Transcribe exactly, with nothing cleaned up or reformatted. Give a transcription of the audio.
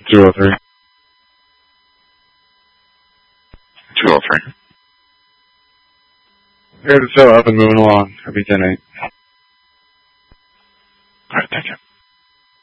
two oh three. two oh three. Good, it's still up and moving along. I'll be ten eight. Alright, thank you.